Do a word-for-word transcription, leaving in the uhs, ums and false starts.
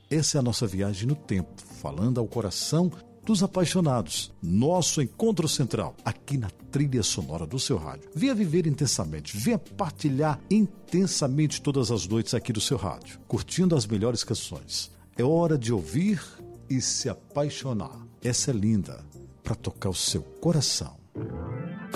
Essa é a nossa viagem no tempo, falando ao coração dos apaixonados. Nosso encontro central, aqui na trilha sonora do seu rádio. Venha viver intensamente, venha partilhar intensamente todas as noites aqui do seu rádio, curtindo as melhores canções. É hora de ouvir e se apaixonar. Essa é linda, para tocar o seu coração.